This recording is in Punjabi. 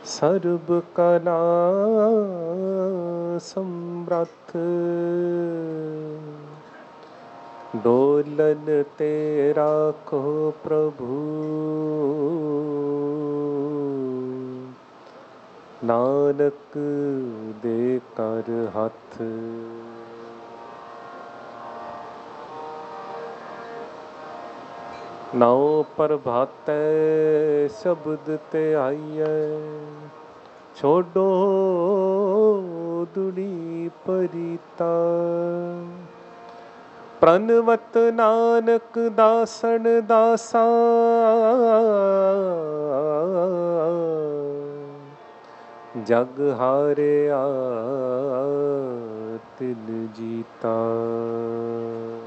ਸਰਬ ਕਲਾ ਸਮਰੱਥ, ਡੋਲਨ ਤੇ ਰਾਖੋ ਪ੍ਰਭੂ, ਨਾਨਕ ਦੇ ਕਰ ਹੱਥ। ਨਾਉ ਪ੍ਰਭਾਤੈ ਸ਼ਬਦ ਤੇ ਆਈਐ, ਛੋਡੋ ਦੁਨੀ ਪਰੀਤਾ। ਪ੍ਰਨਵਤ ਨਾਨਕ ਦਾਸਨ ਦਾਸਾ, ਜਗ ਹਾਰਿਆ ਤਿਲ ਜੀਤਾ।